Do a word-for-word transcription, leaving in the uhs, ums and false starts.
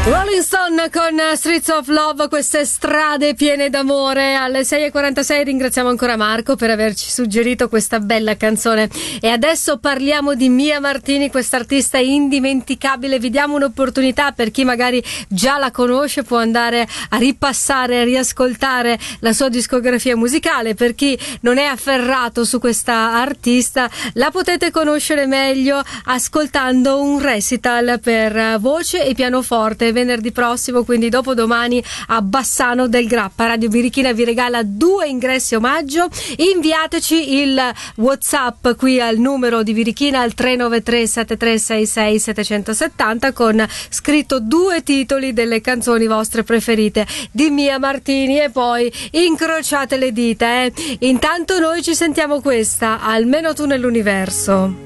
Rolling Stone con Streets of Love, queste strade piene d'amore. Alle sei e quarantasei ringraziamo ancora Marco per averci suggerito questa bella canzone. E adesso parliamo di Mia Martini, quest'artista indimenticabile. Vi diamo un'opportunità, per chi magari già la conosce può andare a ripassare, a riascoltare la sua discografia musicale. Per chi non è afferrato su questa artista, la potete conoscere meglio ascoltando un recital per voce e pianoforte venerdì prossimo, quindi dopodomani, a Bassano del Grappa. Radio Birichina vi regala due ingressi omaggio. Inviateci il WhatsApp qui al numero di Birichina al tre nove tre sette tre sei sei sette sette zero con scritto due titoli delle canzoni vostre preferite di Mia Martini e poi incrociate le dita, eh. Intanto noi ci sentiamo questa, Almeno tu nell'universo.